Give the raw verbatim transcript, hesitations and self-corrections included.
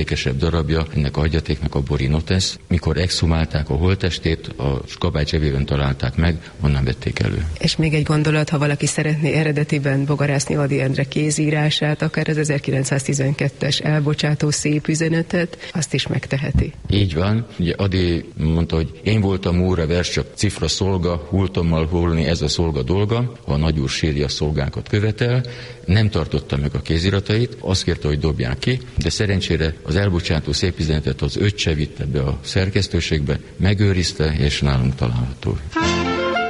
legértékesebb darabja ennek a hagyatéknak a Borinotes. Mikor exhumálták a holttestét, a kabály zsebében találták meg, onnan vették elő. És még egy gondolat, ha valaki szeretné eredetiben bogarászni Ady Endre kézírását, akár az ezerkilencszáztizenkettes elbocsátó szép üzenetet, azt is megteheti. Így van. Ugye Ady mondta, hogy én voltam úr, a vers csak cifra szolga, hultommal holni ez a szolga dolga, ha a nagyúr sírja szolgákat követel. Nem tartotta meg a kéziratait, azt kérte, hogy dobják ki, de szerencsére az elbocsátó szép üzenetet az öccse vitte be a szerkesztőségbe, megőrizte, és nálunk található.